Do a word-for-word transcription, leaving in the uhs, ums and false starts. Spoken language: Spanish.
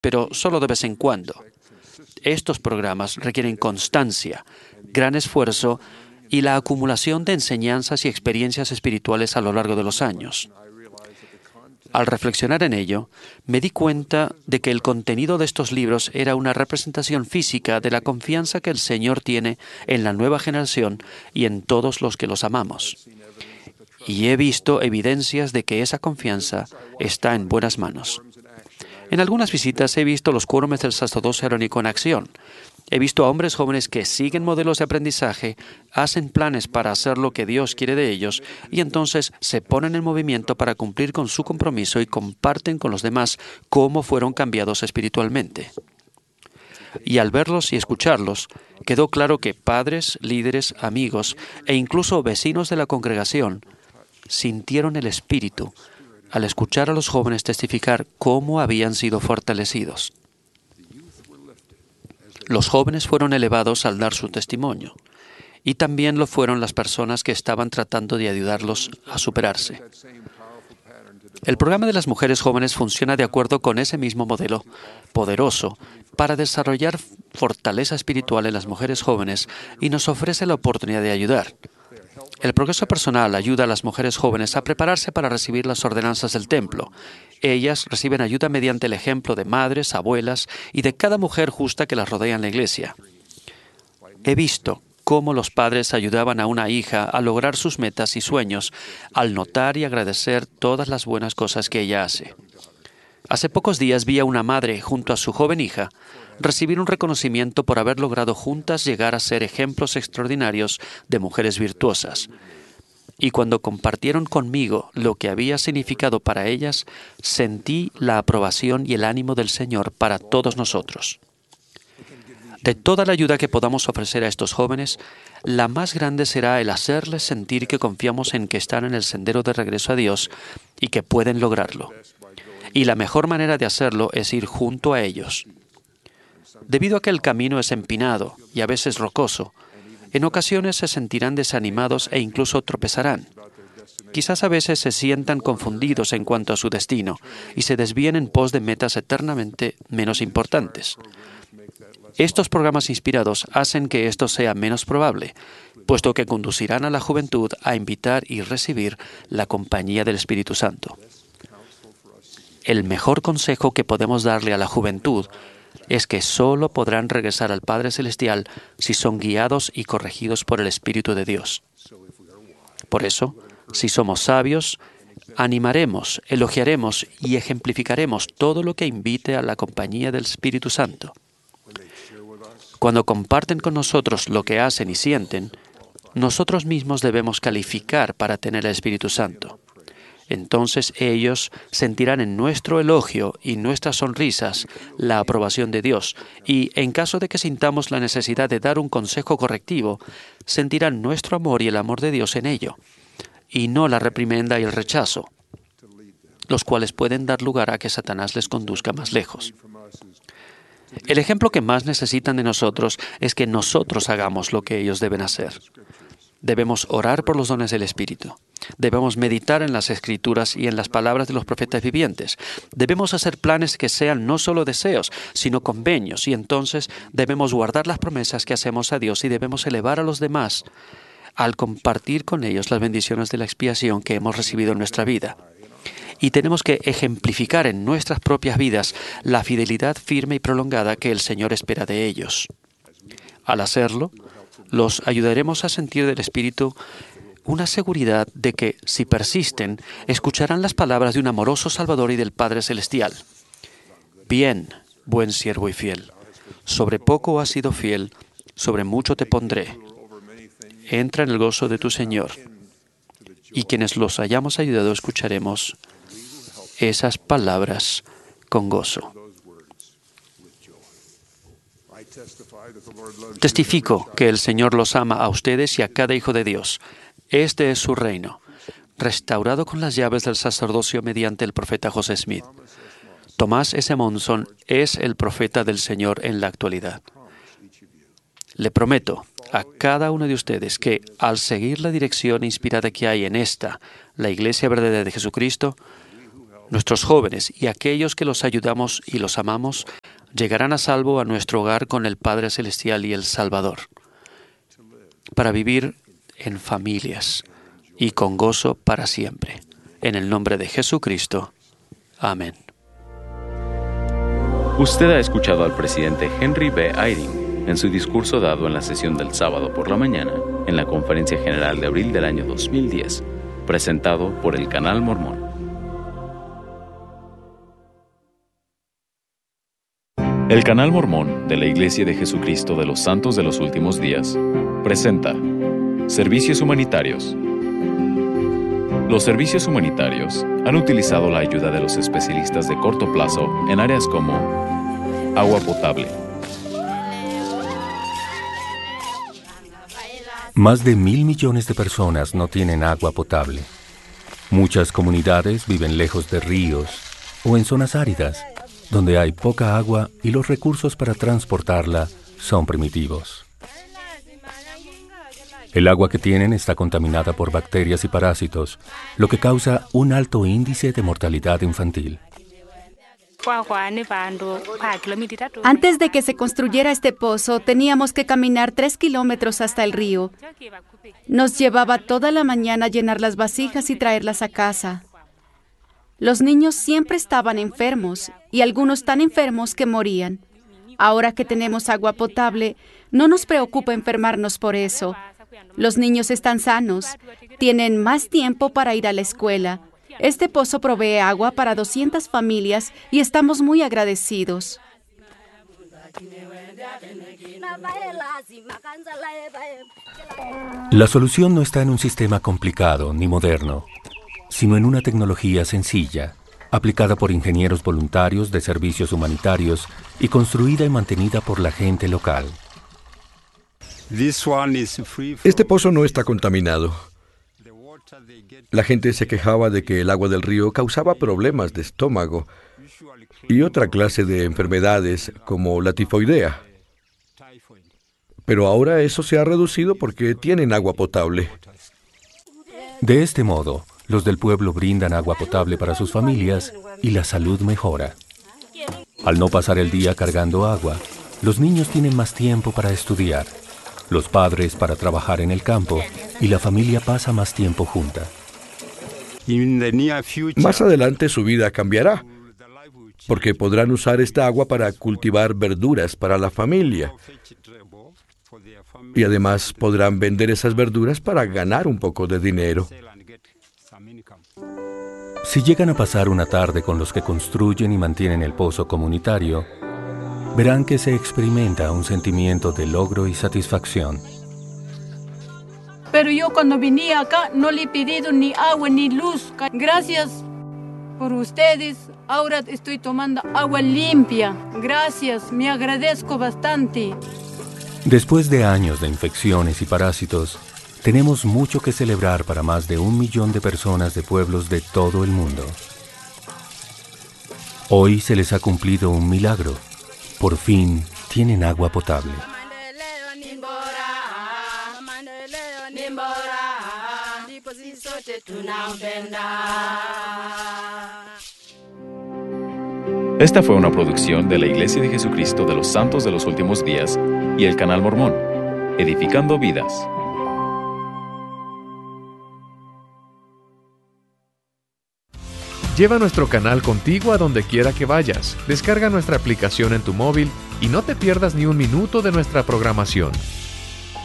pero solo de vez en cuando. Estos programas requieren constancia, gran esfuerzo y la acumulación de enseñanzas y experiencias espirituales a lo largo de los años. Al reflexionar en ello, me di cuenta de que el contenido de estos libros era una representación física de la confianza que el Señor tiene en la nueva generación y en todos los que los amamos. Y he visto evidencias de que esa confianza está en buenas manos. En algunas visitas he visto los quórumes del sacerdocio arónico en acción. He visto a hombres jóvenes que siguen modelos de aprendizaje, hacen planes para hacer lo que Dios quiere de ellos y entonces se ponen en movimiento para cumplir con su compromiso y comparten con los demás cómo fueron cambiados espiritualmente. Y al verlos y escucharlos, quedó claro que padres, líderes, amigos e incluso vecinos de la congregación sintieron el Espíritu al escuchar a los jóvenes testificar cómo habían sido fortalecidos. Los jóvenes fueron elevados al dar su testimonio, y también lo fueron las personas que estaban tratando de ayudarlos a superarse. El programa de las mujeres jóvenes funciona de acuerdo con ese mismo modelo poderoso para desarrollar fortaleza espiritual en las mujeres jóvenes y nos ofrece la oportunidad de ayudar. El progreso personal ayuda a las mujeres jóvenes a prepararse para recibir las ordenanzas del templo. Ellas reciben ayuda mediante el ejemplo de madres, abuelas y de cada mujer justa que las rodea en la iglesia. He visto cómo los padres ayudaban a una hija a lograr sus metas y sueños al notar y agradecer todas las buenas cosas que ella hace. Hace pocos días vi a una madre junto a su joven hija recibir un reconocimiento por haber logrado juntas llegar a ser ejemplos extraordinarios de mujeres virtuosas. Y cuando compartieron conmigo lo que había significado para ellas, sentí la aprobación y el ánimo del Señor para todos nosotros. De toda la ayuda que podamos ofrecer a estos jóvenes, la más grande será el hacerles sentir que confiamos en que están en el sendero de regreso a Dios y que pueden lograrlo. Y la mejor manera de hacerlo es ir junto a ellos. Debido a que el camino es empinado y a veces rocoso, en ocasiones se sentirán desanimados e incluso tropezarán. Quizás a veces se sientan confundidos en cuanto a su destino y se desvíen en pos de metas eternamente menos importantes. Estos programas inspirados hacen que esto sea menos probable, puesto que conducirán a la juventud a invitar y recibir la compañía del Espíritu Santo. El mejor consejo que podemos darle a la juventud es que solo podrán regresar al Padre Celestial si son guiados y corregidos por el Espíritu de Dios. Por eso, si somos sabios, animaremos, elogiaremos y ejemplificaremos todo lo que invite a la compañía del Espíritu Santo. Cuando comparten con nosotros lo que hacen y sienten, nosotros mismos debemos calificar para tener el Espíritu Santo. Entonces ellos sentirán en nuestro elogio y nuestras sonrisas la aprobación de Dios y, en caso de que sintamos la necesidad de dar un consejo correctivo, sentirán nuestro amor y el amor de Dios en ello, y no la reprimenda y el rechazo, los cuales pueden dar lugar a que Satanás les conduzca más lejos. El ejemplo que más necesitan de nosotros es que nosotros hagamos lo que ellos deben hacer. Debemos orar por los dones del Espíritu. Debemos meditar en las Escrituras y en las palabras de los profetas vivientes. Debemos hacer planes que sean no solo deseos, sino convenios, y entonces debemos guardar las promesas que hacemos a Dios y debemos elevar a los demás al compartir con ellos las bendiciones de la expiación que hemos recibido en nuestra vida. Y tenemos que ejemplificar en nuestras propias vidas la fidelidad firme y prolongada que el Señor espera de ellos. Al hacerlo, los ayudaremos a sentir del Espíritu una seguridad de que, si persisten, escucharán las palabras de un amoroso Salvador y del Padre Celestial. Bien, buen siervo y fiel, sobre poco has sido fiel, sobre mucho te pondré. Entra en el gozo de tu Señor. Y quienes los hayamos ayudado escucharemos esas palabras con gozo. Testifico que el Señor los ama a ustedes y a cada hijo de Dios. Este es su reino, restaurado con las llaves del sacerdocio mediante el profeta José Smith. Tomás S. Monson es el profeta del Señor en la actualidad. Le prometo a cada uno de ustedes que, al seguir la dirección inspirada que hay en esta, la Iglesia Verdadera de Jesucristo, Nuestros jóvenes y aquellos que los ayudamos y los amamos llegarán a salvo a nuestro hogar con el Padre Celestial y el Salvador, para vivir en familias y con gozo para siempre. En el nombre de Jesucristo. Amén. Usted ha escuchado al presidente Henry B. Eyring en su discurso dado en la sesión del sábado por la mañana en la Conferencia General de abril del año dos mil diez, presentado por el Canal Mormón. El Canal Mormón de la Iglesia de Jesucristo de los Santos de los Últimos Días presenta Servicios Humanitarios. Los servicios humanitarios han utilizado la ayuda de los especialistas de corto plazo en áreas como agua potable. Más de mil millones de personas no tienen agua potable. Muchas comunidades viven lejos de ríos o en zonas áridas, donde hay poca agua y los recursos para transportarla son primitivos. El agua que tienen está contaminada por bacterias y parásitos, lo que causa un alto índice de mortalidad infantil. Antes de que se construyera este pozo, teníamos que caminar tres kilómetros hasta el río. Nos llevaba toda la mañana llenar las vasijas y traerlas a casa. Los niños siempre estaban enfermos, y algunos tan enfermos que morían. Ahora que tenemos agua potable, no nos preocupa enfermarnos por eso. Los niños están sanos, tienen más tiempo para ir a la escuela. Este pozo provee agua para doscientas familias y estamos muy agradecidos. La solución no está en un sistema complicado ni moderno, sino en una tecnología sencilla, aplicada por ingenieros voluntarios de servicios humanitarios y construida y mantenida por la gente local. Este pozo no está contaminado. La gente se quejaba de que el agua del río causaba problemas de estómago y otra clase de enfermedades como la tifoidea. Pero ahora eso se ha reducido porque tienen agua potable. De este modo, los del pueblo brindan agua potable para sus familias y la salud mejora. Al no pasar el día cargando agua, los niños tienen más tiempo para estudiar, los padres para trabajar en el campo y la familia pasa más tiempo junta. Más adelante su vida cambiará, porque podrán usar esta agua para cultivar verduras para la familia. Y además podrán vender esas verduras para ganar un poco de dinero. Si llegan a pasar una tarde con los que construyen y mantienen el pozo comunitario, verán que se experimenta un sentimiento de logro y satisfacción. Pero yo cuando venía acá no le he pedido ni agua ni luz. Gracias por ustedes. Ahora estoy tomando agua limpia. Gracias, me agradezco bastante. Después de años de infecciones y parásitos, tenemos mucho que celebrar para más de un millón de personas de pueblos de todo el mundo. Hoy se les ha cumplido un milagro. Por fin tienen agua potable. Esta fue una producción de la Iglesia de Jesucristo de los Santos de los Últimos Días y el Canal Mormón, edificando vidas. Lleva nuestro canal contigo a donde quiera que vayas. Descarga nuestra aplicación en tu móvil y no te pierdas ni un minuto de nuestra programación.